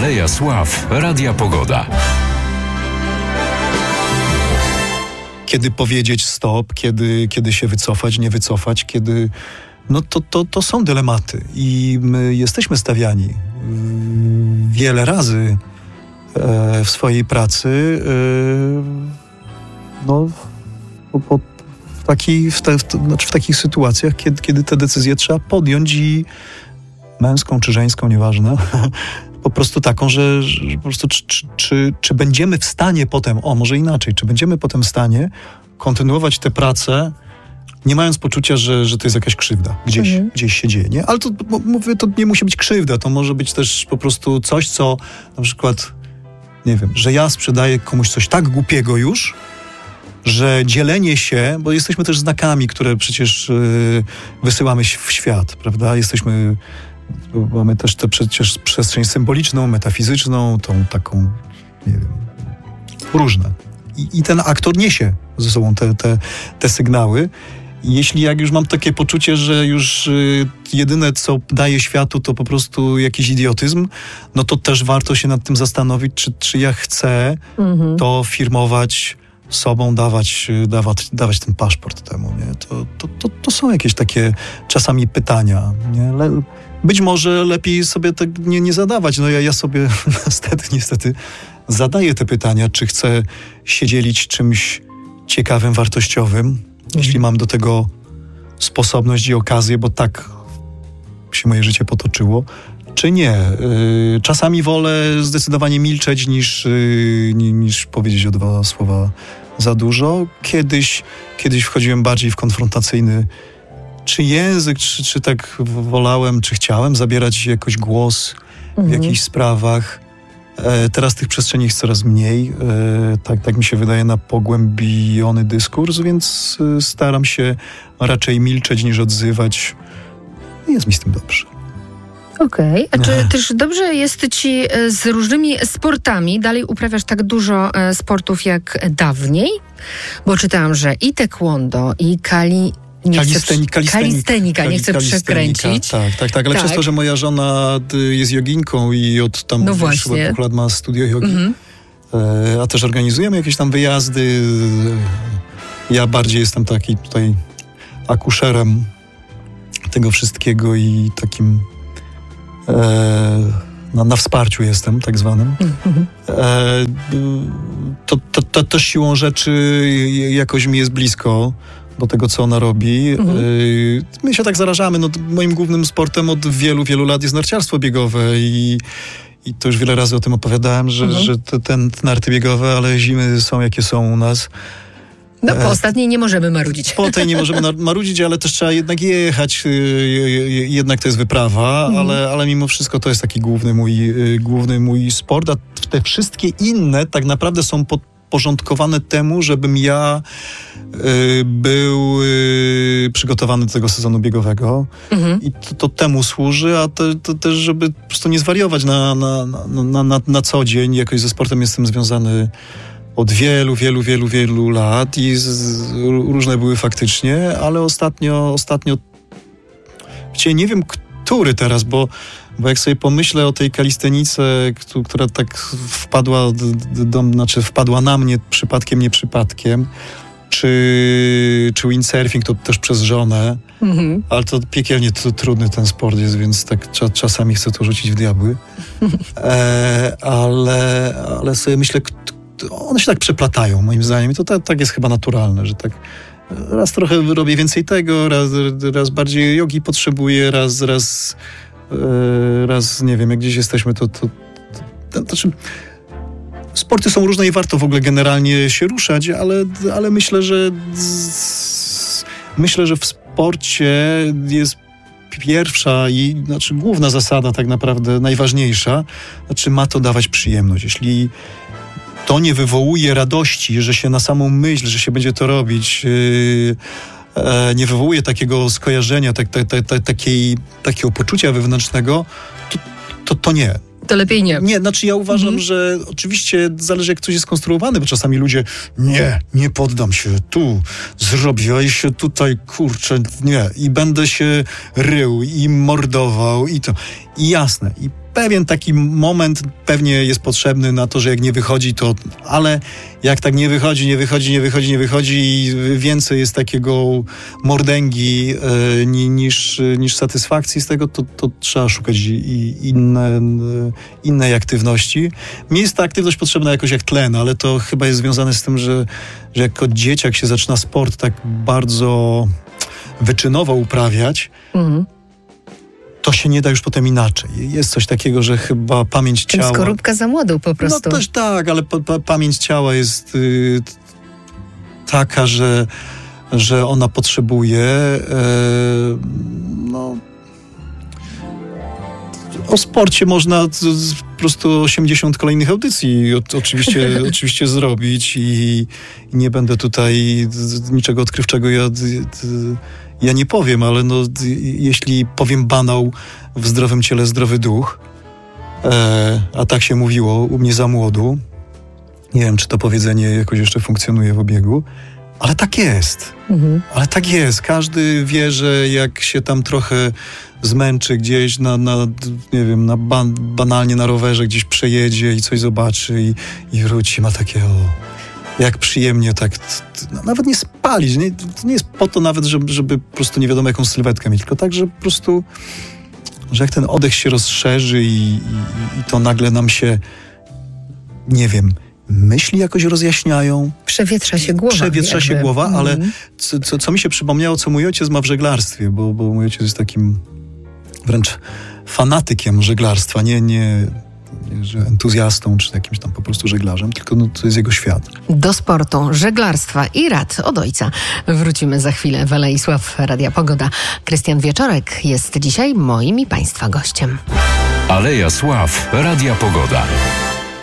Aleja Sław, Radia Pogoda. Kiedy powiedzieć stop, kiedy się wycofać, nie wycofać, kiedy... No to są dylematy i my jesteśmy stawiani wiele razy w swojej pracy w takich sytuacjach, kiedy te decyzje trzeba podjąć i męską czy żeńską, nieważne, po prostu taką, że po prostu czy będziemy w stanie potem, może inaczej, czy będziemy potem w stanie kontynuować tę pracę, nie mając poczucia, że to jest jakaś krzywda. Gdzieś się dzieje, nie? Ale to, mówię, to nie musi być krzywda, to może być też po prostu coś, co na przykład, nie wiem, że ja sprzedaję komuś coś tak głupiego już, że dzielenie się, bo jesteśmy też znakami, które przecież wysyłamy w świat, prawda? Mamy też tę przecież przestrzeń symboliczną, metafizyczną, tą taką, nie wiem, różne. I ten aktor niesie ze sobą te sygnały. I jak już mam takie poczucie, że już jedyne, co daje światu, to po prostu jakiś idiotyzm, no to też warto się nad tym zastanowić, czy ja chcę to firmować sobą, dawać ten paszport temu, nie? To są jakieś takie czasami pytania, nie? Być może lepiej sobie tak nie zadawać. No ja sobie niestety zadaję te pytania, czy chcę się dzielić czymś ciekawym, wartościowym, jeśli mam do tego sposobność i okazję, bo tak się moje życie potoczyło, czy nie. Czasami wolę zdecydowanie milczeć niż powiedzieć o 2 słowa za dużo. Kiedyś wchodziłem bardziej w konfrontacyjny czy język, czy tak wolałem, czy chciałem zabierać jakoś głos w jakichś sprawach. Teraz tych przestrzeni jest coraz mniej. Tak mi się wydaje, na pogłębiony dyskurs, więc staram się raczej milczeć niż odzywać. Jest mi z tym dobrze. Okej. A czy też dobrze jest ci z różnymi sportami? Dalej uprawiasz tak dużo sportów jak dawniej? Bo czytałam, że i taekwondo, i kalistenika, nie chcę przekręcić. Tak, ale przez to, że moja żona jest joginką i od tam 2 lat ma studio jogi, a też organizujemy jakieś tam wyjazdy. Ja bardziej jestem taki tutaj akuszerem tego wszystkiego i takim na wsparciu jestem, tak zwanym. To też siłą rzeczy jakoś mi jest blisko do tego, co ona robi. My się tak zarażamy. No, moim głównym sportem od wielu, wielu lat jest narciarstwo biegowe i to już wiele razy o tym opowiadałem, że te narty biegowe, ale zimy są, jakie są u nas. No, po ostatniej nie możemy marudzić. Po tej nie możemy marudzić, ale też trzeba jednak jechać. Jednak to jest wyprawa, ale mimo wszystko to jest taki główny mój sport, a te wszystkie inne tak naprawdę są podporządkowane temu, żebym ja był przygotowany do tego sezonu biegowego. I to temu służy, a to też, żeby po prostu nie zwariować na co dzień. Jakoś ze sportem jestem związany od wielu lat i różne były faktycznie, ale ostatnio nie wiem, który teraz, bo jak sobie pomyślę o tej kalistenice, która tak wpadła na mnie przypadkiem, nie przypadkiem, czy windsurfing, to też przez żonę, ale to piekielnie trudny ten sport jest, więc tak czasami chcę to rzucić w diabły. Ale sobie myślę, one się tak przeplatają, moim zdaniem, i to tak jest chyba naturalne, że tak raz trochę robię więcej tego, raz bardziej jogi potrzebuję, raz nie wiem, jak gdzieś jesteśmy, to sporty są różne i warto w ogóle generalnie się ruszać, ale myślę, że w sporcie jest pierwsza i główna zasada, tak naprawdę najważniejsza, ma to dawać przyjemność. Jeśli to nie wywołuje radości, że się na samą myśl, że się będzie to robić, nie wywołuje takiego skojarzenia, takiego poczucia wewnętrznego, to nie. To lepiej nie. Nie, ja uważam, że oczywiście zależy, jak coś jest skonstruowane, bo czasami ludzie nie poddam się, tu zrobię i się tutaj, nie, i będę się rył i mordował i to. I jasne, i pewien taki moment pewnie jest potrzebny na to, że jak nie wychodzi, to... Ale jak tak nie wychodzi i więcej jest takiego mordęgi niż satysfakcji z tego, to trzeba szukać innej aktywności. Mi jest ta aktywność potrzebna jakoś jak tlen, ale to chyba jest związane z tym, że jako dzieciak się zaczyna sport tak bardzo wyczynowo uprawiać, to się nie da już potem inaczej. Jest coś takiego, że chyba pamięć ciała... Skorupka za młodą po prostu. No też tak, ale pamięć ciała jest taka, że ona potrzebuje o sporcie można po prostu 80 kolejnych audycji oczywiście zrobić i nie będę tutaj niczego odkrywczego ja nie powiem, ale jeśli powiem banał w zdrowym ciele zdrowy duch, a tak się mówiło u mnie za młodu, nie wiem, czy to powiedzenie jakoś jeszcze funkcjonuje w obiegu, ale tak jest. Ale tak jest. Każdy wie, że jak się tam trochę zmęczy gdzieś nie wiem, banalnie na rowerze gdzieś przejedzie i coś zobaczy i wróci, ma takie jak przyjemnie tak nawet nie spalić. To nie jest po to nawet, żeby po prostu nie wiadomo jaką sylwetkę mieć, tylko tak, że po prostu, że jak ten oddech się rozszerzy i to nagle nam się, nie wiem, myśli jakoś rozjaśniają. Przewietrza się głowa. Ale co mi się przypomniało, co mój ojciec ma w żeglarstwie, bo mój ojciec jest takim wręcz fanatykiem żeglarstwa, nie że entuzjastą, czy jakimś tam po prostu żeglarzem, tylko to jest jego świat. Do sportu, żeglarstwa i rad od ojca wrócimy za chwilę. Weleisław, Radia Pogoda. Krystian Wieczorek jest dzisiaj moim i Państwa gościem. Aleja Sław, Radia Pogoda.